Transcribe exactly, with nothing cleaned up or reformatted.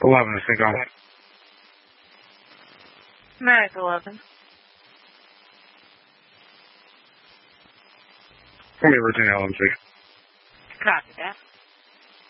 eleven, I think I'm. Medic eleven. Give me Virginia L M C. Copy that.